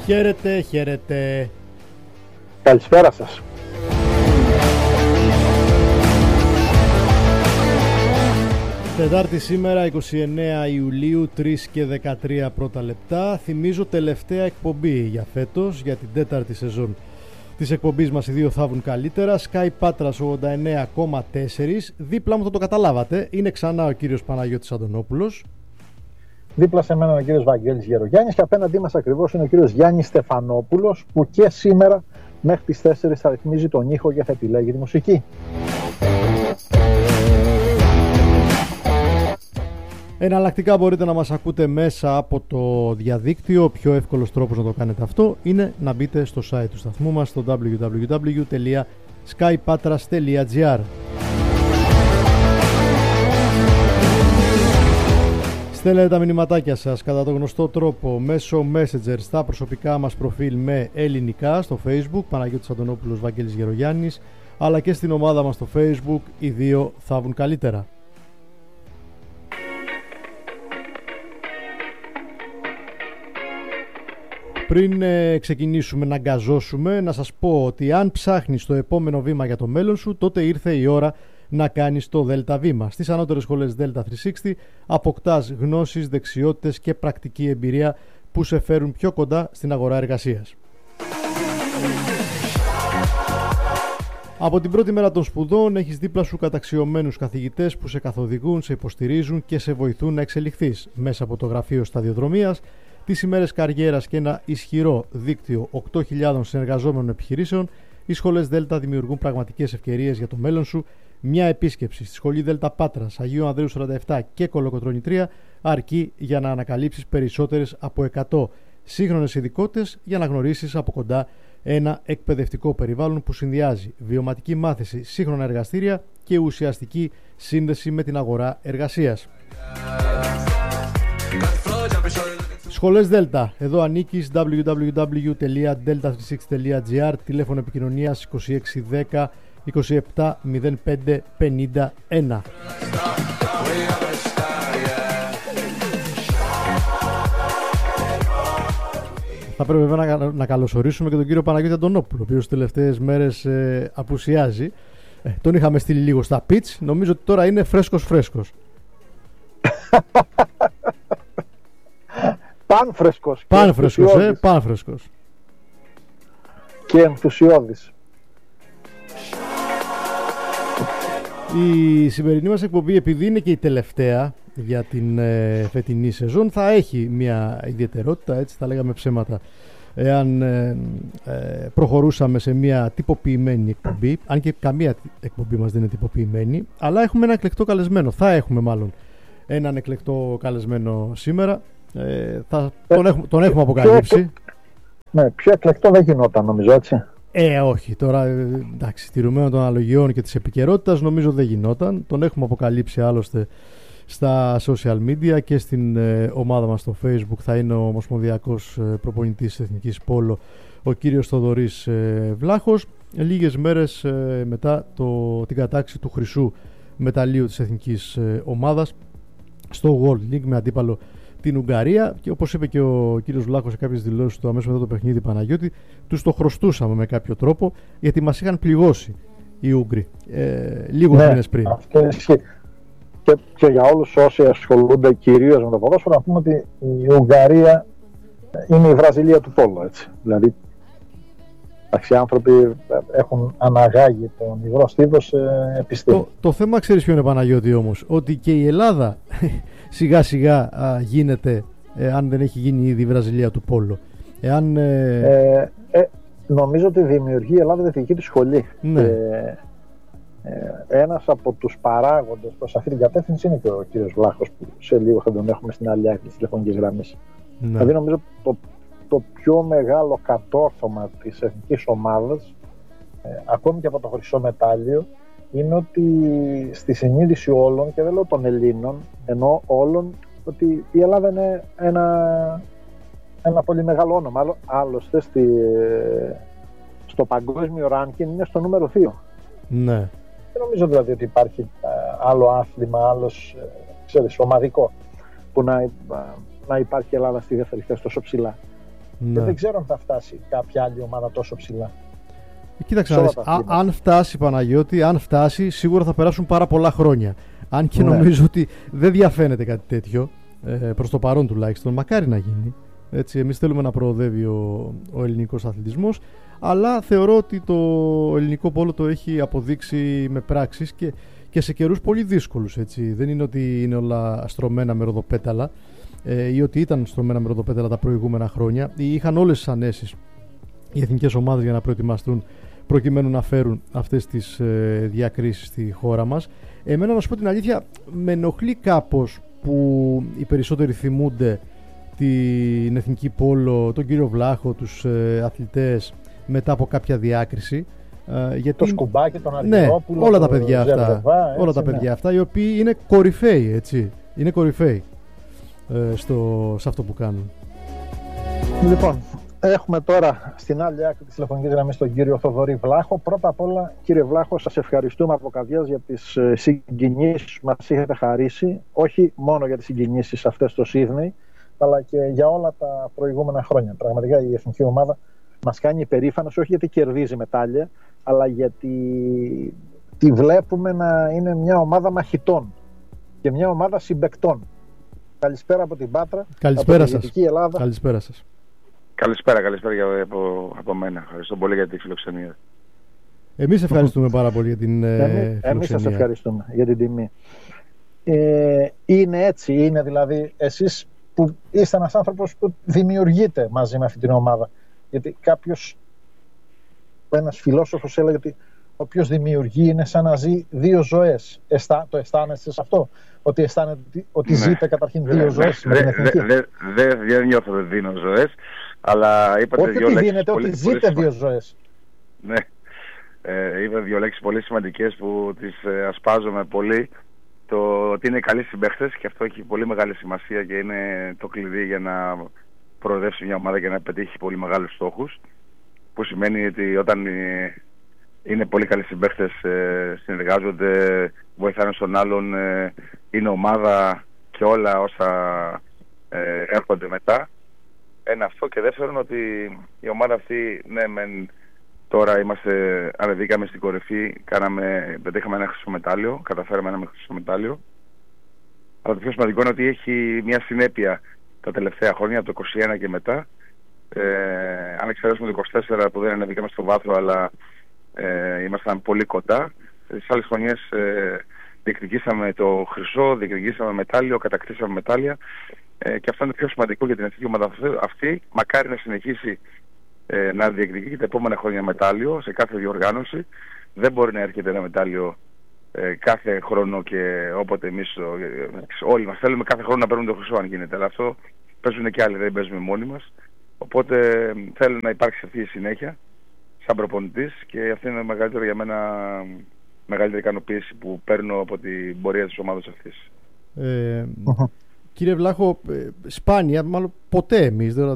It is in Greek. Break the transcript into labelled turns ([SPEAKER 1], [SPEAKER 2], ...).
[SPEAKER 1] Χαίρετε, χαίρετε.
[SPEAKER 2] Καλησπέρα σας.
[SPEAKER 1] Τετάρτη σήμερα, 29 Ιουλίου, 3 και 13 πρώτα λεπτά. Θυμίζω τελευταία εκπομπή για φέτος, για την τέταρτη σεζόν της εκπομπής μας. Οι δύο θα βγουν καλύτερα. Sky Patras 89,4. Δίπλα μου, θα το καταλάβατε, είναι ξανά ο κύριος Παναγιώτης Αντωνόπουλος.
[SPEAKER 2] Δίπλα σε μένα ο κύριος Βαγγέλης Γερογιάννης και απέναντί μας ακριβώς είναι ο κύριος Γιάννης Στεφανόπουλος, που και σήμερα μέχρι τις 4 θα ρυθμίζει τον ήχο και θα επιλέγει τη μουσική.
[SPEAKER 1] Εναλλακτικά μπορείτε να μας ακούτε μέσα από το διαδίκτυο. Ο πιο εύκολος τρόπος να το κάνετε αυτό είναι να μπείτε στο site του σταθμού μας, στο www.skypatras.gr. Στέλνετε τα μηνυματάκια σας κατά το γνωστό τρόπο μέσω Messenger στα προσωπικά μας προφίλ με ελληνικά στο Facebook, Παναγιώτης Αντωνόπουλος, Βαγγέλης Γερογιάννης, αλλά και στην ομάδα μας στο Facebook. Οι δύο θα βγουν καλύτερα. Πριν ξεκινήσουμε να γκαζώσουμε, να σας πω ότι αν ψάχνεις το επόμενο βήμα για το μέλλον σου, τότε ήρθε η ώρα να κάνεις το ΔΕΛΤΑ βήμα. Στις ανώτερες σχολές Delta 360 αποκτάς γνώσεις, δεξιότητες και πρακτική εμπειρία που σε φέρουν πιο κοντά στην αγορά εργασίας. Από την πρώτη μέρα των σπουδών έχεις δίπλα σου καταξιωμένους καθηγητές που σε καθοδηγούν, σε υποστηρίζουν και σε βοηθούν να εξελιχθείς μέσα από το γραφείο σταδιοδρομίας, τις ημέρες καριέρας και ένα ισχυρό δίκτυο 8.000 συνεργαζόμενων επιχειρήσεων. Οι σχολές Delta δημιουργούν πραγματικές ευκαιρίες για το μέλλον σου. Μια επίσκεψη στη σχολή Delta Patras, Αγίου Ανδρέου 47 και Κολοκοτρώνη 3 αρκεί για να ανακαλύψεις περισσότερες από 100 σύγχρονες ειδικότητες, για να γνωρίσεις από κοντά ένα εκπαιδευτικό περιβάλλον που συνδυάζει βιωματική μάθηση, σύγχρονα εργαστήρια και ουσιαστική σύνδεση με την αγορά εργασίας. Σχολές Delta, εδώ ανήκεις. www.delta36.gr, τηλέφωνο επικοινωνίας 2610 27 05 51. Θα πρέπει βέβαια να καλωσορίσουμε και τον κύριο Παναγιώτη Αντωνόπουλο, ο οποίος τις τελευταίες μέρες απουσιάζει. Τον είχαμε στείλει λίγο στα pitch. Νομίζω ότι τώρα είναι φρέσκος. Πανφρέσκος.
[SPEAKER 2] Και ενθουσιώδης.
[SPEAKER 1] Η σημερινή μας εκπομπή, επειδή είναι και η τελευταία για την φετινή σεζόν, θα έχει μια ιδιαιτερότητα, έτσι θα λέγαμε ψέματα, εάν προχωρούσαμε σε μια τυποποιημένη εκπομπή, αν και καμία εκπομπή μας δεν είναι τυποποιημένη, αλλά έχουμε ένα εκλεκτό καλεσμένο, θα έχουμε μάλλον έναν εκλεκτό καλεσμένο σήμερα. Τον έχουμε αποκαλύψει.
[SPEAKER 2] Ναι, πιο εκλεκτό δεν γινόταν, νομίζω, έτσι.
[SPEAKER 1] Όχι, τώρα εντάξει, τηρουμένων των αναλογιών και της επικαιρότητας νομίζω δεν γινόταν. Τον έχουμε αποκαλύψει άλλωστε στα social media και στην ομάδα μας στο Facebook. Θα είναι ο ομοσπονδιακός προπονητής της Εθνικής Πόλο, ο κύριος Θοδωρής Βλάχος, λίγες μέρες μετά την κατάξη του χρυσού μεταλλίου της Εθνικής Ομάδας στο World League με αντίπαλο την Ουγγαρία. Και όπως είπε και ο κύριος Βλάχος σε κάποιες δηλώσεις του αμέσως μετά το παιχνίδι, Παναγιώτη, τους το χρωστούσαμε με κάποιο τρόπο, γιατί μας είχαν πληγώσει οι Ούγγροι λίγους μήνες πριν.
[SPEAKER 2] Αυτό ισχύει. Και για όλους όσοι ασχολούνται κυρίως με το ποδόσφαιρο, να πούμε ότι η Ουγγαρία είναι η Βραζιλία του πόλου, έτσι. Δηλαδή, οι άνθρωποι έχουν αναγάγει τον υγρό στίβο σε επιστήμη.
[SPEAKER 1] Το θέμα, ξέρεις ποιο είναι, Παναγιώτη, όμως, ότι και η Ελλάδα σιγά σιγά γίνεται, αν δεν έχει γίνει ήδη η Βραζιλία του πόλου.
[SPEAKER 2] Νομίζω ότι δημιουργεί η Ελλάδα τη δική της σχολή.
[SPEAKER 1] Ναι.
[SPEAKER 2] Ένας από τους παράγοντες προς αυτή την κατεύθυνση είναι και ο κύριος Βλάχος, που σε λίγο θα τον έχουμε στην άλλη άκρη της τηλεφωνικής γραμμής.
[SPEAKER 1] Ναι.
[SPEAKER 2] Δηλαδή νομίζω το πιο μεγάλο κατόρθωμα της εθνικής ομάδας, ακόμη και από το χρυσό μετάλλιο, είναι ότι στη συνείδηση όλων, και δεν λέω των Ελλήνων, ενώ όλων, ότι η Ελλάδα είναι ένα πολύ μεγάλο όνομα. Άλλωστε στο παγκόσμιο ranking είναι στο νούμερο 2.
[SPEAKER 1] Ναι.
[SPEAKER 2] Δεν νομίζω δηλαδή ότι υπάρχει άλλο άθλημα, άλλος ομαδικό, που να υπάρχει η Ελλάδα στη δεύτερη θέση τόσο ψηλά. Και δεν ξέρω αν θα φτάσει κάποια άλλη ομάδα τόσο ψηλά.
[SPEAKER 1] Κοίταξε, αν φτάσει, Παναγιώτη, αν φτάσει, σίγουρα θα περάσουν πάρα πολλά χρόνια. Αν και νομίζω ότι δεν διαφαίνεται κάτι τέτοιο, προς το παρόν τουλάχιστον, μακάρι να γίνει. Έτσι, εμείς θέλουμε να προοδεύει ο ελληνικός αθλητισμός, αλλά θεωρώ ότι το ελληνικό πόλο το έχει αποδείξει με πράξεις και σε καιρούς πολύ δύσκολους. Έτσι. Δεν είναι ότι είναι όλα στρωμένα με ροδοπέταλα ή ότι ήταν στρωμένα με ροδοπέταλα τα προηγούμενα χρόνια. Είχαν όλες τις ανέσεις οι εθνικές ομάδες για να προετοιμαστούν προκειμένου να φέρουν αυτές τις διακρίσεις στη χώρα μας. Εμένα, να σου πω την αλήθεια, με ενοχλεί κάπως που οι περισσότεροι θυμούνται την εθνική πόλο, τον κύριο Βλάχο, τους αθλητές μετά από κάποια διάκριση. Γιατί...
[SPEAKER 2] Το Σκουμπάκι, τον Αργυρόπουλο,
[SPEAKER 1] όλα τα παιδιά αυτά, όλα τα παιδιά αυτά, οι οποίοι είναι κορυφαίοι, έτσι. Είναι κορυφαίοι σε αυτό που κάνουν.
[SPEAKER 2] Λοιπόν, έχουμε τώρα στην άλλη άκρη της τηλεφωνικής γραμμής τον κύριο Θοδωρή Βλάχο. Πρώτα απ' όλα, κύριε Βλάχο, σας ευχαριστούμε από καρδιάς για τις συγκινήσεις που μας είχατε χαρίσει. Όχι μόνο για τις συγκινήσεις αυτές στο Σίδνεϊ, αλλά και για όλα τα προηγούμενα χρόνια. Πραγματικά η εθνική ομάδα μας κάνει υπερήφανος, όχι γιατί κερδίζει μετάλλια, αλλά γιατί τη βλέπουμε να είναι μια ομάδα μαχητών και μια ομάδα συμπαικτών. Καλησπέρα από την Πάτρα.
[SPEAKER 1] Καλησπέρα
[SPEAKER 2] από
[SPEAKER 1] σας.
[SPEAKER 2] Ελλάδα.
[SPEAKER 1] Καλησπέρα σας.
[SPEAKER 3] Καλησπέρα από μένα. Ευχαριστώ πολύ για τη φιλοξενία.
[SPEAKER 1] Εμείς ευχαριστούμε πάρα πολύ για την φιλοξενία.
[SPEAKER 2] Εμείς σας ευχαριστούμε για την τιμή. Είναι έτσι, είναι δηλαδή εσείς που είστε ένας άνθρωπος που δημιουργείτε μαζί με αυτή την ομάδα. Γιατί ένας φιλόσοφος έλεγε ότι όποιος δημιουργεί είναι σαν να ζει δύο ζωές. Το αισθάνεστε σε αυτό? Ότι αισθάνεται ότι ζείτε καταρχήν δύο ζωές με την εθνική?
[SPEAKER 3] Δεν νιώθω ότι δίνω ζωές, αλλά είπατε
[SPEAKER 2] όχι
[SPEAKER 3] δύο
[SPEAKER 2] ότι
[SPEAKER 3] λέξεις.
[SPEAKER 2] Δίνετε, ότι ζείτε δύο ζωές.
[SPEAKER 3] Ναι. Είπα δύο λέξεις πολύ σημαντικές που τις ασπάζομαι πολύ. Το ότι είναι καλοί συμπαίχτες, και αυτό έχει πολύ μεγάλη σημασία και είναι το κλειδί για να προοδεύσει μια ομάδα και να πετύχει πολύ μεγάλους στόχους. Που σημαίνει ότι όταν είναι πολύ καλοί συμπαίχτες, συνεργάζονται, βοηθάνε στον άλλον, είναι ομάδα και όλα όσα έρχονται μετά. Ένα αυτό, και δεύτερον ότι η ομάδα αυτή, ναι μεν τώρα ανεβήκαμε στην κορυφή, πετύχαμε ένα χρυσό μετάλλιο, καταφέραμε ένα χρυσό μετάλλιο, αλλά το πιο σημαντικό είναι ότι έχει μια συνέπεια τα τελευταία χρόνια, από το 21 και μετά. Αν εξαιρέσουμε το 24 που δεν ανεβήκαμε στο βάθρο, αλλά ήμασταν πολύ κοντά. Τις άλλες χρονιές διεκδικήσαμε το χρυσό, διεκδικήσαμε μετάλλιο, κατακτήσαμε μετάλλια, και αυτό είναι το πιο σημαντικό για την εθνική ομάδα αυτή. Μακάρι να συνεχίσει να διεκδικεί και τα επόμενα χρόνια μετάλλιο σε κάθε διοργάνωση. Δεν μπορεί να έρχεται ένα μετάλλιο κάθε χρόνο και όποτε εμείς όλοι μας θέλουμε κάθε χρόνο να παίρνουμε το χρυσό αν γίνεται, αλλά αυτό παίζουν και άλλοι, δεν παίζουμε μόνοι μας. Οπότε θέλω να υπάρξει αυτή η συνέχεια σαν προπονητής, και αυτή είναι μεγαλύτερο για μένα, μεγαλύτερη ικανοποίηση που παίρνω από την πορεία της ομάδας αυτής.
[SPEAKER 1] Κύριε Βλάχο, σπάνια, μάλλον ποτέ εμείς